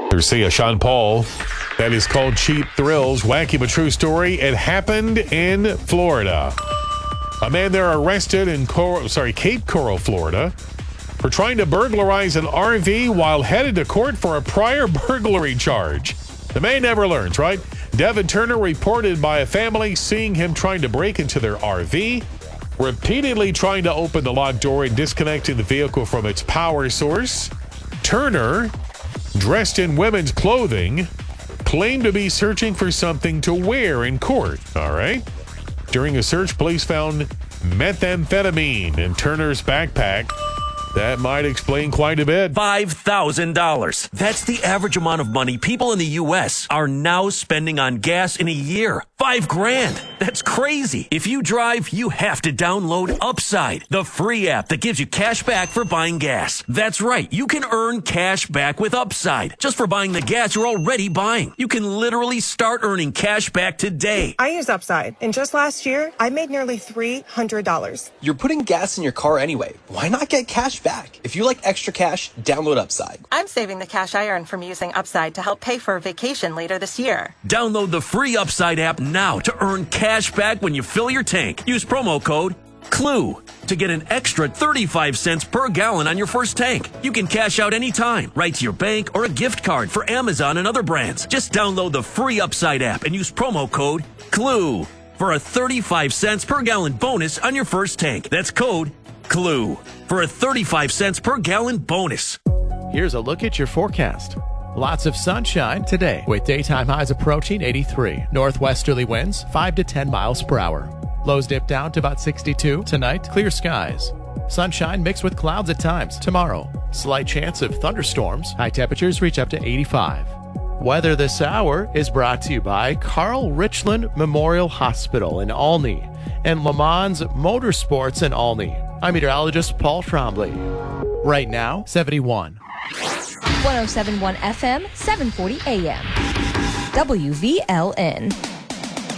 Garcia, Sean Paul. That is called Cheap Thrills. Wacky but true story. It happened in Florida. A man there arrested in Cape Coral, Florida, for trying to burglarize an RV while headed to court for a prior burglary charge. The man never learns, right? Devin Turner reported by a family seeing him trying to break into their RV, repeatedly trying to open the locked door and disconnecting the vehicle from its power source. Turner, dressed in women's clothing, claimed to be searching for something to wear in court, all right? During a search, police found methamphetamine in Turner's backpack. That might explain quite a bit. $5,000. That's the average amount of money people in the U.S. are now spending on gas in a year. $5,000. That's crazy. If you drive, you have to download Upside, the free app that gives you cash back for buying gas. That's right. You can earn cash back with Upside just for buying the gas you're already buying. You can literally start earning cash back today. I use Upside, and just last year, I made nearly $300. You're putting gas in your car anyway. Why not get cash back? If you like extra cash, download Upside. I'm saving the cash I earn from using Upside to help pay for a vacation later this year. Download the free Upside app now to earn cash back when you fill your tank. Use promo code CLUE to get an extra 35 cents per gallon on your first tank. You can cash out anytime, right to your bank or a gift card for Amazon and other brands. Just download the free Upside app and use promo code CLUE for a 35 cents per gallon bonus on your first tank. That's code CLUE for a 35 cents per gallon bonus. Here's a look at your forecast. Lots of sunshine today with daytime highs approaching 83. Northwesterly winds 5 to 10 miles per hour. Lows dip down to about 62. Tonight, clear skies. Sunshine mixed with clouds at times. Tomorrow, slight chance of thunderstorms. High temperatures reach up to 85. Weather this hour is brought to you by Carl Richland Memorial Hospital in Olney and Le Mans Motorsports in Olney. I'm meteorologist Paul Trombley. Right now, 71. 107.1 FM, 740 AM. WVLN.